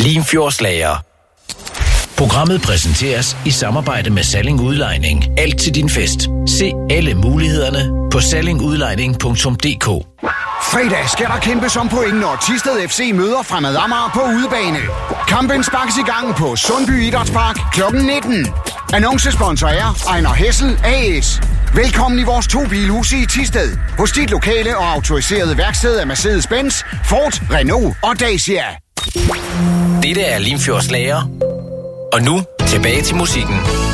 Limfjordslager. Programmet præsenteres i samarbejde med Salling Udlejning. Alt til din fest. Se alle mulighederne på sallingudlejning.dk. Fredag skal der kæmpes om point, når Thisted FC møder Fremad Amager på udebane. Kampen sparkes i gang på Sundby Idrætspark kl. 19. Annoncesponsor er Ejner Hessel AS. Velkommen i vores 2 bilhuse i Thisted. Hos dit lokale og autoriserede værksted af Mercedes-Benz, Ford, Renault og Dacia. Dette er Limfjordslager. Og nu tilbage til musikken.